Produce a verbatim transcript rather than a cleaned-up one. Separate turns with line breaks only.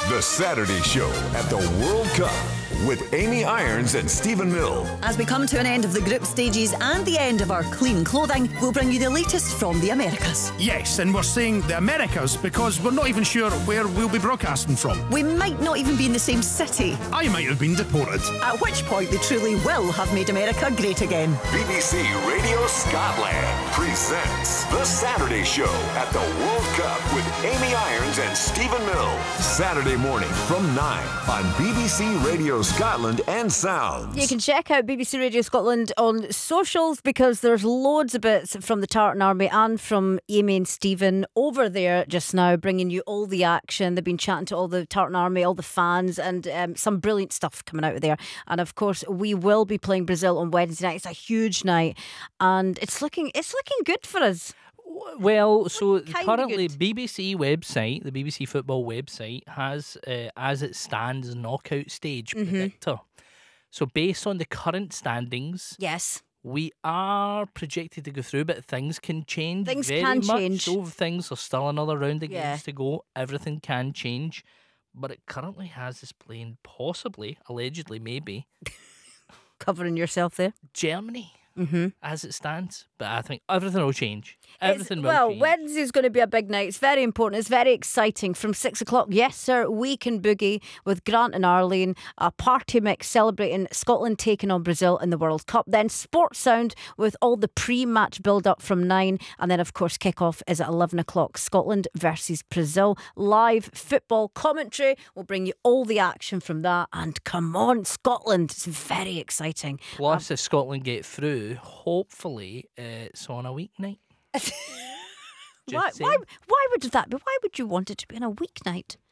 The Saturday Show at the World Cup with Amy Irons and Stephen Mill.
As we come to an end of the group stages and the end of our clean clothing, we'll bring you the latest from the Americas.
Yes, and we're saying the Americas because we're not even sure where we'll be broadcasting from.
We might not even be in the same city.
I might have been deported.
At which point they truly will have made America great again.
B B C Radio Scotland presents The Saturday Show at the World Cup with Amy Irons and Stephen Mill. Saturday morning from nine on B B C Radio Scotland and Sounds.
You can check out B B C Radio Scotland on socials because there's loads of bits from the Tartan Army and from Amy and Stephen over there just now, bringing you all the action. They've been chatting to all the Tartan Army, all the fans, and um, some brilliant stuff coming out of there. And of course, we will be playing Brazil on Wednesday night. It's a huge night, and it's looking it's looking good for us.
Well, so
Kinda
currently
good.
B B C website, the B B C football website, has uh, as it stands knockout stage
Mm-hmm.
predictor. So based on the current standings,
Yes.
we are projected to go through, but things can change.
Things
very
can
much.
change.
So things are still another round of
Yeah.
games to go. Everything can change, but it currently has us playing possibly, allegedly, maybe
Covering yourself there.
Germany
Mm-hmm.
as it stands. But I think everything will change. Everything will
well,
change.
Wednesday's going to be a big night. It's very important. It's very exciting. From six o'clock, yes, sir, we can boogie with Grant and Arlene, a party mix celebrating Scotland taking on Brazil in the World Cup. Then Sports Sound with all the pre-match build-up from nine. And then, of course, kick-off is at eleven o'clock. Scotland versus Brazil. Live football commentary. We'll bring you all the action from that. And come on, Scotland. It's very exciting.
Plus, if Scotland get through, hopefully uh, it's on a weeknight.
Why,
Just
why,
saying.
why would that be? Why would you want it to be on a weeknight?